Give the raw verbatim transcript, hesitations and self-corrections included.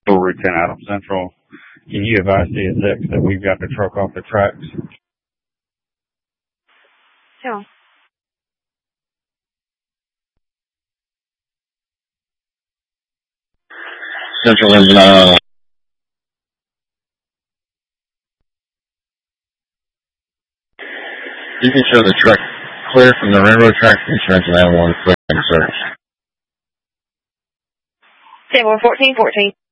Route ten Adams Central. Can you advise C S X that we've got the truck off the tracks? Sure. Central is, uh, you can show the truck clear from the railroad tracks. Insurance nine one one clear and search. ten one fourteen fourteen.